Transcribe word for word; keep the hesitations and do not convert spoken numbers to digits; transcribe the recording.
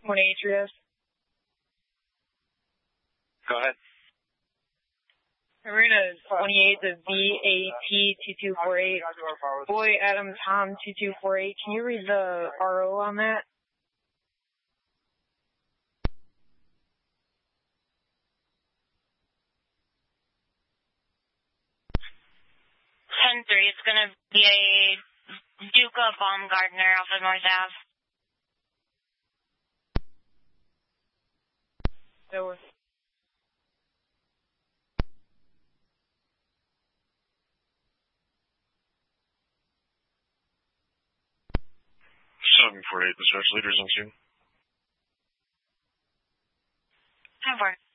one eight Trios. Go ahead. Marina twenty-eight, the V A T two two four eight. Boy, Adam Tom two two four eight. Can you read the R O on that? ten three, it's going to be a Duca Baumgartner off of North Ave. That was seven four eight, dispatch leaders on scene. ten four.